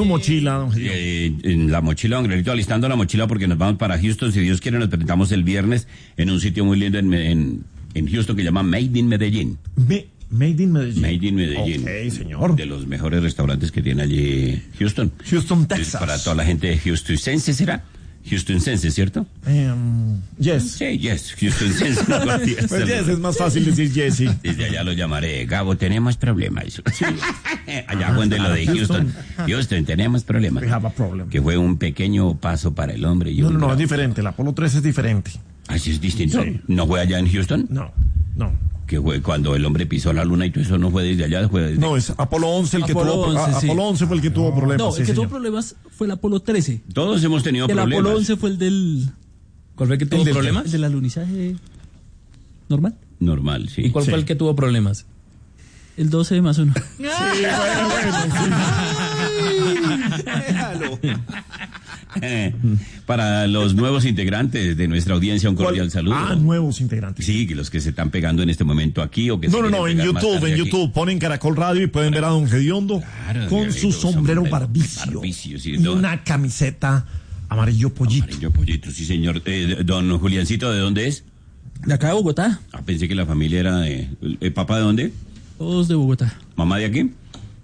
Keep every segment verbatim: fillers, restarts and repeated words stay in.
su mochila, don Gilio? Eh, en la mochila, don Grelito, alistando la mochila porque nos vamos para Houston. Si Dios quiere, nos presentamos el viernes en un sitio muy lindo en, en, en Houston que se llama Made in Medellín. Me, Made in Medellín. Made in Medellín. Ok, señor. De los mejores restaurantes que tiene allí Houston. Houston, Es Texas. para toda la gente de Houstoncense, ¿será? Houstoncense, ¿cierto? Um, yes. Sí, yes, Houstoncense. Pues yes, es más fácil decir yes, sí. Desde allá lo llamaré, Gabo, tenemos problemas. Sí. Allá cuando lo de Houston. Houston, tenemos problemas. We have a problem. Que fue un pequeño paso para el hombre. Y No, un no, no, gran- es diferente. El Apolo trece es diferente. Así es distinto. Sí. ¿No fue allá en Houston? No, no. Que fue cuando el hombre pisó la luna y todo eso no fue desde allá, fue desde... No, es Apolo once el que Apolo tuvo... once, a- sí. Apolo once fue el que tuvo problemas. No, sí, el que tuvo señor. problemas fue el Apolo trece. Todos hemos tenido El problemas. Apolo once fue el del... ¿Cuál fue el que tuvo ¿El del problemas? El del alunizaje normal. Normal, sí. ¿Y cuál Sí. fue el que tuvo problemas? El doce más uno. Sí, bueno, bueno, sí. Eh, Para los nuevos integrantes de nuestra audiencia, un cordial ¿Cuál? saludo. Ah, nuevos integrantes. Sí, que los que se están pegando en este momento aquí o que se No, no, no, quieren en pegar más YouTube, tarde en aquí. YouTube, ponen Caracol Radio y pueden ver a don Gediondo Claro, con don su Gediondo, sombrero sombrero barbicio, barbicio, sí, y don- una camiseta amarillo pollito. Amarillo pollito, sí, señor. Eh, don Juliancito, ¿de dónde es? De acá de Bogotá. Ah, pensé que la familia era de... ¿El papá de dónde? Todos de Bogotá. ¿Mamá de aquí?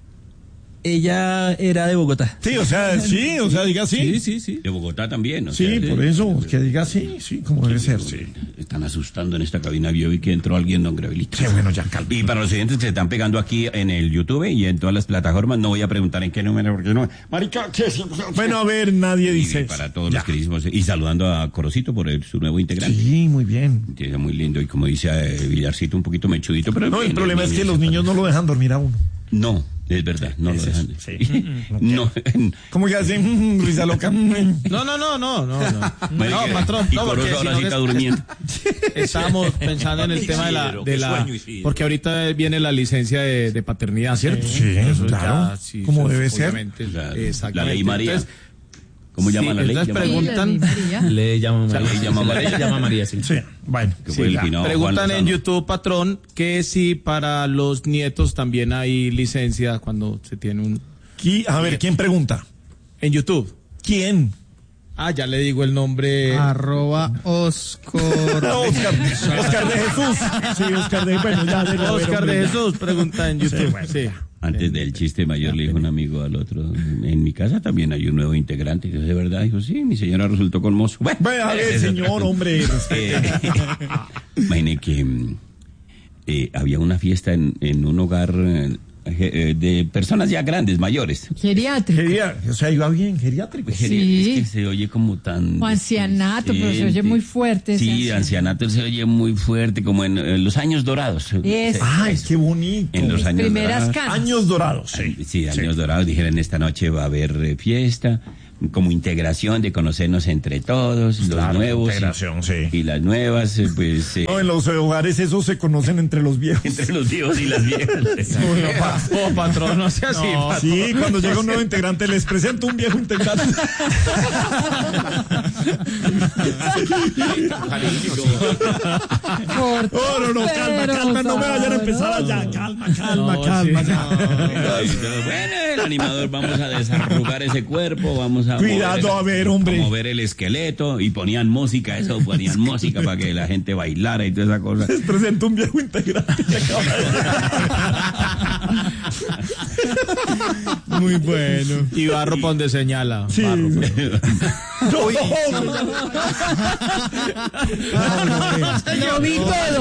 Ella era de Bogotá. Sí, o sea, sí, o sea, diga sí. Sí, sí, sí. De Bogotá también, o Sí, sea, por eso, que diga sí, sí, como debe ser, sí. Están asustando en esta cabina. Yo vi que entró alguien, don Grevelito. Sí, bueno, ya calma. Y para los oyentes que se están pegando aquí en el YouTube y en todas las plataformas, no voy a preguntar en qué número, porque no... Marica, ¿qué es? Bueno, a ver, nadie Y dice para eso. todos Ya. los queridísimos. Y saludando a Corocito por el- su nuevo integrante. Sí, muy bien. Sí, es muy lindo. Y como dice eh, Villarcito, un poquito mechudito, pero... No, el bien, problema es que los están- niños no lo dejan dormir a uno. No, es verdad, no lo Ese es- dejan. sí. No, ¿Cómo que hacen risa loca? No, no, no, no, no, no. No, patrón, y no, porque Corozo si ahora no sí que- está durmiendo. estábamos pensando en el tema de la, de la, porque ahorita viene la licencia de, de paternidad, ¿cierto? Sí, Eso claro. ya, sí, Como eso debe ser. obviamente, La, exactamente. la ley María. Entonces, ¿Cómo llama sí, la ley? entonces Llama- preguntan- María. Le llama María. Le llama María. Le llama María, sí. Sí, bueno. que Sí, fue el ya. finado Juan Preguntan en Lozano. YouTube, patrón, que si para los nietos también hay licencia cuando se tiene un... Qui- A ver, ¿quién pregunta? En YouTube. ¿Quién? Ah, ya le digo el nombre. Arroba Oscar. Oscar, Oscar de Jesús. Sí, Oscar de... Bueno, ya. de- a ver, Oscar hombre, de ya. Jesús pregunta en YouTube. Sí, bueno, Sí. Antes del chiste mayor le dijo un amigo al otro, en mi casa también hay un nuevo integrante. Dijo, ¿de verdad? Dijo, sí, mi señora resultó con mozo. Bueno, Ve, a ver, señor, hombre. Eh, Imagine que mm, eh, había una fiesta en, en un hogar eh, eh, de personas ya grandes, mayores. Geriátrico. Geria- o sea, iba bien, geriátrico. Sí. Es que se oye como tan... O ancianato, pero se oye muy fuerte ese Sí, ancianato. ancianato se oye muy fuerte, como en, en los años dorados. Es. Ay, qué bonito. En los años Primeras dorados. canas. Años dorados, sí. Sí, años dorados. Dijeron, esta noche va a haber eh, fiesta, como integración de conocernos entre todos, los Claro, nuevos. integración, y, sí. y las nuevas, eh, pues... eh, No, en los hogares esos se conocen entre los viejos. entre los viejos y las viejas. Oh, patrón, no sea así. No, patrón. sí, cuando llega un nuevo integrante les presento un viejo integrante. Corto, Oh, no, no, calma, pero calma, no me vayan a empezar sabroso. allá. Calma, calma, No, calma. sí, ya. Bueno, el animador, vamos a desarrugar ese cuerpo, vamos a... Cuidado, mover, a ver, hombre. a mover el esqueleto y ponían música, eso, ponían música para que la gente bailara y toda esa cosa. Les presento un viejo integrante. que acaba de- Muy bueno. Y barro por donde señala. Sí. Barro. No, Lo vi todo.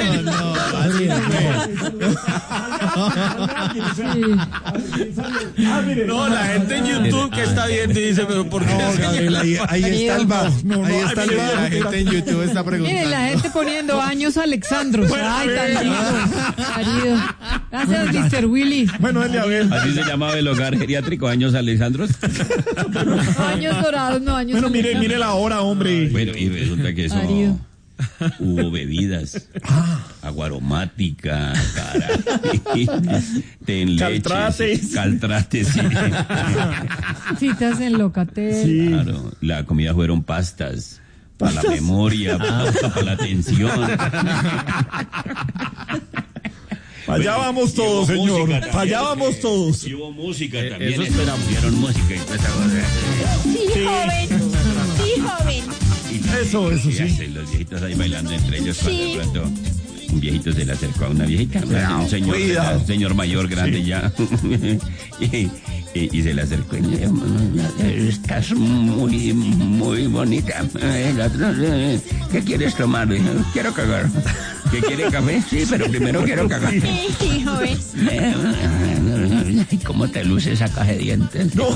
Ah, mire. No, la gente en YouTube que está viendo y dice, pero ¿por qué? No, Gabriel, ahí, ahí está el bar. No, no, Ahí ay, está el mire, bar. La mire, gente en YouTube está preguntando. Miren, la gente poniendo años Alexandros. Ay, tan lindo. Querido. Gracias, mister Willy. Bueno, dale a ver. Así se llamaba el hogar geriátrico, años Alejandros. No, años dorados, no, años Bueno, mire, Alexandros. mire la hora, hombre. Bueno, y resulta que eso... Marido. Hubo bebidas, agua aromática, cara, ten leches, Caltrates. caltrates, sí. Citas en Locatel. Sí. Claro, la comida fueron pastas, para la memoria, para la atención. Allá vamos todos, Y hubo señor. música también, Allá vamos que- todos. y hubo música Eh, también. eso eh, esperamos. Pusieron música y toda esa cosa. Sí, joven. Sí, joven. Y- Eso, eso y sí. hasta los viejitos ahí bailando entre ellos. Cuando Sí. de pronto un viejito se le acercó a una viejita, un señor, cuidado. un señor mayor, grande ya. y, y- y se le acercó y me dijo, estás muy, muy bonita. El otro, eh, ¿qué quieres tomar? Dijo, quiero cagar. ¿Qué quiere café? Sí, pero primero quiero cagar. Sí, sí, joven. Ay, ¿cómo te luce esa caja de dientes? No.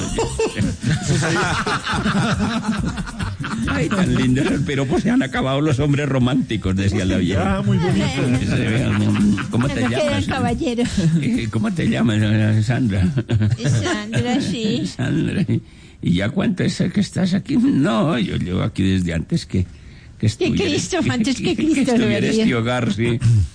Ay, tan lindo. Pero pues se han acabado los hombres románticos, decía la vieja. Ah, muy bonito. ¿Cómo te No quedan llamas? caballeros. Eh, ¿Cómo te llamas, Sandra? Sandra, sí. Sandra. ¿Y ya cuánto es que estás aquí? No, yo llevo aquí desde antes que, que estuvieras- Cristo, antes que que Cristo lo estuviera vería. este hogar, sí.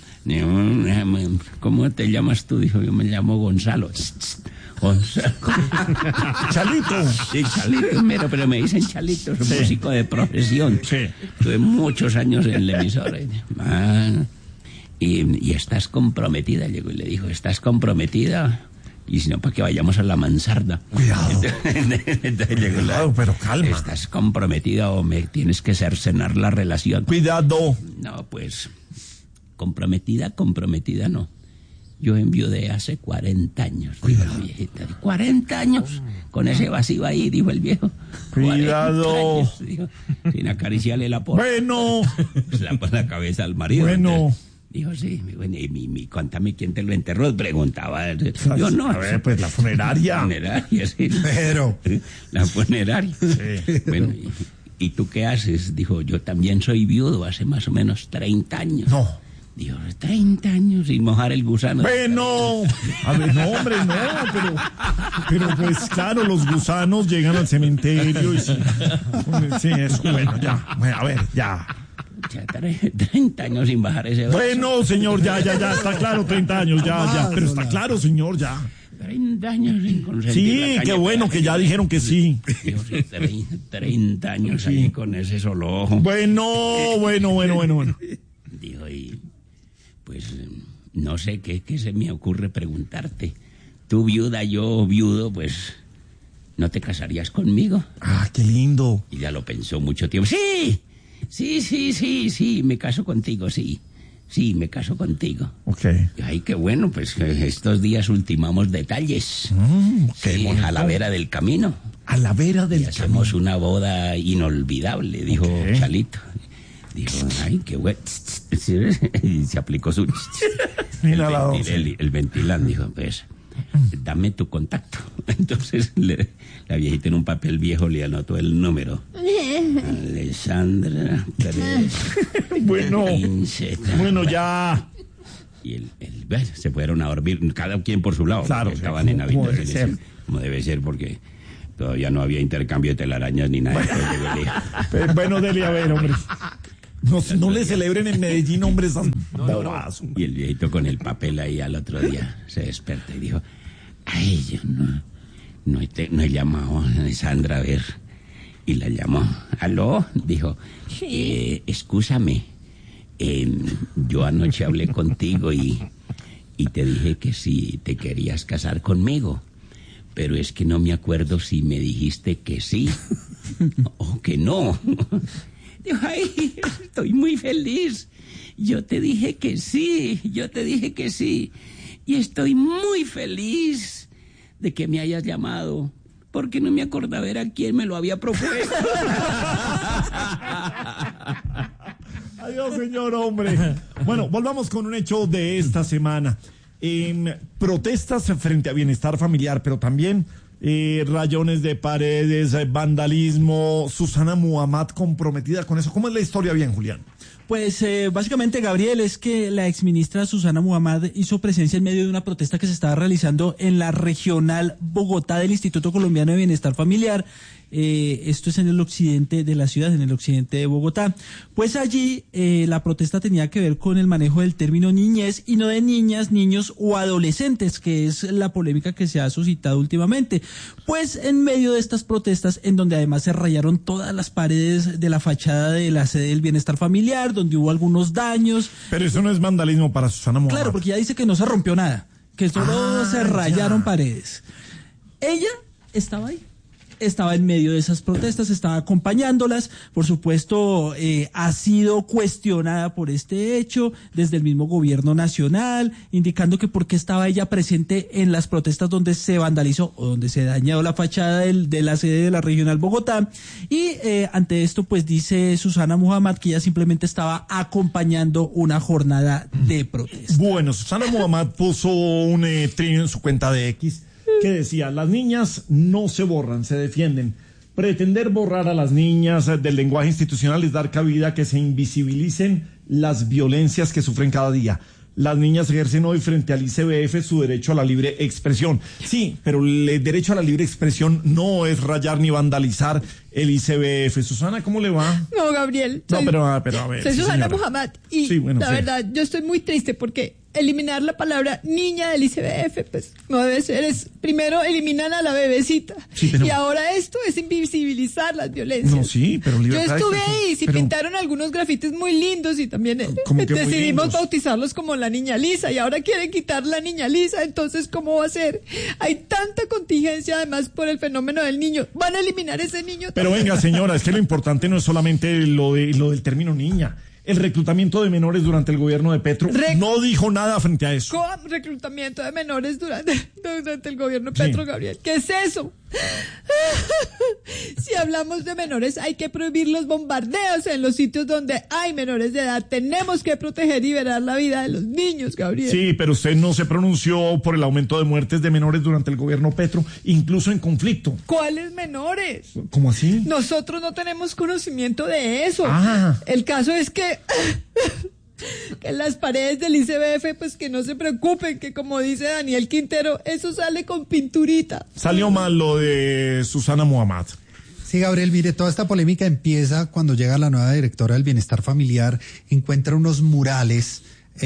¿Cómo te llamas tú? Dijo, yo me llamo Gonzalo. Gonzalo. Chalito. Sí, Chalito, mero, pero me dicen Chalito, soy músico de profesión. Sí. Tuve muchos años en la emisora. Ah, y, y estás comprometida, llegó y le dijo, ¿estás comprometida? Y si no, para que vayamos a la mansarda. Cuidado. Entonces llegó la- Cuidado, pero calma. ¿Estás comprometida o me tienes que cercenar la relación? Cuidado. No, pues, comprometida, comprometida no. Yo enviudé hace cuarenta años. Dijo la viejita. cuarenta años. Con ese vacío ahí, dijo el viejo. Cuidado. cuarenta años, dijo, sin acariciarle la porra. Bueno. Se la pone la cabeza al marido. Bueno. Entonces, dijo, sí, bueno, y mi, mi, contame quién te lo enterró. Preguntaba. Yo no. A ver, pues la funeraria. La funeraria, sí. Pero. La funeraria. Sí. Bueno, y, ¿y tú qué haces? Dijo, yo también soy viudo hace más o menos treinta años. No. Dijo, treinta años sin mojar el gusano. Bueno, a ver, no, hombre, no, pero, pero pues claro, los gusanos llegan al cementerio y sí, sí, eso, bueno, ya, bueno, a ver, ya. Ya, tre- treinta años sin bajar ese brazo. Bueno, señor, ya, ya, ya, está claro, treinta años, ya, ya, pero está claro, señor, ya. treinta años sin consentir Sí, la caña qué bueno que ya dijeron que sí. Dijo, sí, tre- treinta años ahí con ese solo ojo. Bueno, bueno, bueno, bueno, bueno. Dijo, y pues no sé qué, qué se me ocurre preguntarte. Tú viuda, yo viudo, pues ¿no te casarías conmigo? Ah, qué lindo. Y ya lo pensó mucho tiempo. Sí, sí, sí, sí, sí, me caso contigo, sí. Sí, me caso contigo. Ok. Ay, qué bueno, pues eh, estos días ultimamos detalles. Mm, qué Sí, bonito. a la vera del camino. A la vera Y del hacemos camino. una boda inolvidable, dijo Ok. Chalito. Dijo, ay, qué bueno. Y se aplicó su... Mira el, la ventil- doce. el, el ventilán, dijo, pues, dame tu contacto. Entonces le- la viejita en un papel viejo le anotó el número. Alessandra tres, Bueno, quince, bueno, ya. y el, el- bueno, se fueron a dormir, cada quien por su lado. Claro, porque sí, estaban en como- como debe habitaciones. Como debe ser, porque todavía no había intercambio de telarañas ni nada. Después llegó el hijo. Eh, Bueno, Dele, a ver, hombre. No, no le celebren en Medellín, hombre, esas bobadas. Y el viejito con el papel ahí al otro día se despertó y dijo, ay, yo no, no he, te- no he llamado a Sandra a ver. Y la llamó. ¿Aló? Dijo, eh, excúsame, eh, yo anoche hablé contigo y, y te dije que si te querías casar conmigo. Pero es que no me acuerdo si me dijiste que sí o que no. Dijo, ay, estoy muy feliz. Yo te dije que sí, yo te dije que sí. Y estoy muy feliz de que me hayas llamado, porque no me acordaba era quién me lo había propuesto. Adiós, señor, hombre. Bueno, volvamos con un hecho de esta semana. Eh, protestas frente a bienestar familiar, pero también eh, rayones de paredes, eh, vandalismo. Susana Muhammad comprometida con eso. ¿Cómo es la historia bien, Julián? Pues eh, básicamente, Gabriel, es que la exministra Susana Muhammad hizo presencia en medio de una protesta que se estaba realizando en la regional Bogotá del Instituto Colombiano de Bienestar Familiar. Eh, esto es en el occidente de la ciudad, en el occidente de Bogotá. Pues allí eh, la protesta tenía que ver con el manejo del término niñez y no de niñas, niños o adolescentes, que es la polémica que se ha suscitado últimamente. Pues en medio de estas protestas, en donde además se rayaron todas las paredes de la fachada de la sede del Bienestar Familiar, donde hubo algunos daños. Pero eso no es vandalismo para Susana Muhammad. Claro, porque ella dice que no se rompió nada, que solo Ah, se rayaron ya. paredes. Ella estaba ahí. Estaba en medio de esas protestas, estaba acompañándolas, por supuesto, eh, ha sido cuestionada por este hecho desde el mismo gobierno nacional, indicando que por qué estaba ella presente en las protestas donde se vandalizó o donde se dañó la fachada del, de la sede de la Regional Bogotá. Y eh, ante esto, pues dice Susana Muhammad que ella simplemente estaba acompañando una jornada de protesta. Bueno, Susana Muhammad puso un eh, trino en su cuenta de X que decía: las niñas no se borran, se defienden. Pretender borrar a las niñas del lenguaje institucional es dar cabida a que se invisibilicen las violencias que sufren cada día. Las niñas ejercen hoy frente al I C B F su derecho a la libre expresión. Sí, pero el derecho a la libre expresión no es rayar ni vandalizar el I C B F. Susana, ¿cómo le va? No, Gabriel. No, soy- pero, pero a ver. Soy sí, Susana señora. Muhammad y Sí, bueno, la sí. verdad yo estoy muy triste porque eliminar la palabra niña del I C B F pues no debe ser. Es, primero eliminan a la bebecita Sí, pero- y ahora esto es invisibilizar las violencias. No, sí, pero Yo libertad de estuve expresión. ahí, sí Pero- pintaron algunos grafitis muy lindos y también eh, ¿Cómo que muy decidimos lindos? bautizarlos como la niña Lisa y ahora quieren quitar la niña Lisa, entonces ¿cómo va a ser? Hay tanta contingencia además por el fenómeno del niño. ¿Van a eliminar ese niño? Pero venga, señora, es que lo importante no es solamente lo, de, lo del término niña. El reclutamiento de menores durante el gobierno de Petro Rec- no dijo nada frente a eso. Con reclutamiento de menores durante, durante el gobierno de Sí. Petro, Gabriel. ¿Qué es eso? Si hablamos de menores, hay que prohibir los bombardeos en los sitios donde hay menores de edad. Tenemos que proteger y liberar la vida de los niños, Gabriel. Sí, pero usted no se pronunció por el aumento de muertes de menores durante el gobierno Petro, incluso en conflicto. ¿Cuáles menores? ¿Cómo así? Nosotros no tenemos conocimiento de eso. Ah. El caso es que... que en las paredes del I C B F, pues que no se preocupen, que como dice Daniel Quintero, eso sale con pinturita. Salió mal lo de Susana Muhammad. Sí, Gabriel, mire, toda esta polémica empieza cuando llega la nueva directora del Bienestar Familiar, encuentra unos murales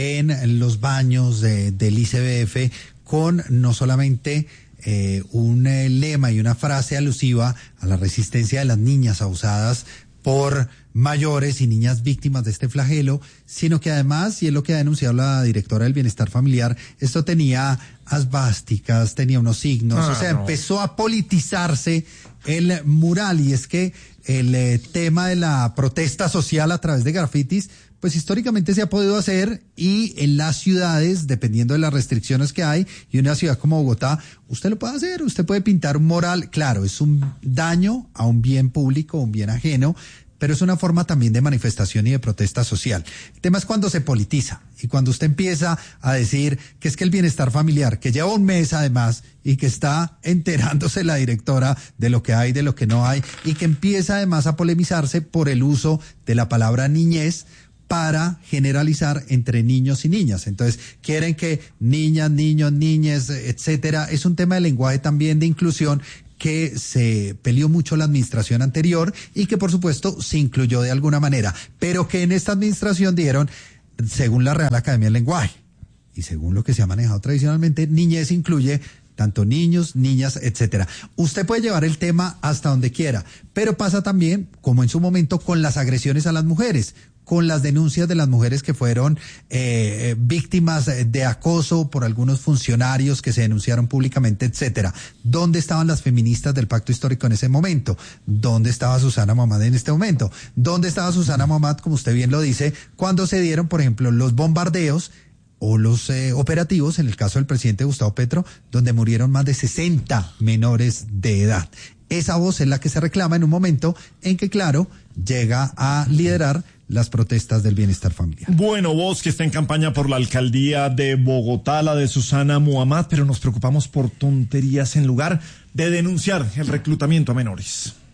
en los baños de, del I C B F con no solamente eh, un eh, lema y una frase alusiva a la resistencia de las niñas abusadas por mayores y niñas víctimas de este flagelo, sino que además, y es lo que ha denunciado la directora del Bienestar Familiar, esto tenía asbásticas, tenía unos signos, Ah, o sea, no. empezó a politizarse el mural, y es que el eh, tema de la protesta social a través de grafitis, pues históricamente se ha podido hacer, y en las ciudades, dependiendo de las restricciones que hay, y una ciudad como Bogotá, usted lo puede hacer, usted puede pintar un mural, claro, es un daño a un bien público, un bien ajeno, pero es una forma también de manifestación y de protesta social. El tema es cuando se politiza y cuando usted empieza a decir que es que el bienestar familiar, que lleva un mes además y que está enterándose la directora de lo que hay, de lo que no hay, y que empieza además a polemizarse por el uso de la palabra niñez para generalizar entre niños y niñas. Entonces, quieren que niñas, niños, niñes, etcétera. Es un tema de lenguaje también de inclusión que se peleó mucho la administración anterior y que por supuesto se incluyó de alguna manera, pero que en esta administración dijeron, según la Real Academia del Lenguaje y según lo que se ha manejado tradicionalmente, niñez incluye tanto niños, niñas, etcétera. Usted puede llevar el tema hasta donde quiera, pero pasa también, como en su momento, con las agresiones a las mujeres, con las denuncias de las mujeres que fueron eh, víctimas de acoso por algunos funcionarios que se denunciaron públicamente, etcétera. ¿Dónde estaban las feministas del Pacto Histórico en ese momento? ¿Dónde estaba Susana Muhammad en este momento? ¿Dónde estaba Susana Muhammad, como usted bien lo dice, cuando se dieron, por ejemplo, los bombardeos o los eh, operativos, en el caso del presidente Gustavo Petro, donde murieron más de sesenta menores de edad? Esa voz es la que se reclama en un momento en que, claro, llega a liderar las protestas del bienestar familiar. Bueno, vos que está en campaña por la alcaldía de Bogotá, la de Susana Muhammad, pero nos preocupamos por tonterías en lugar de denunciar el reclutamiento a menores.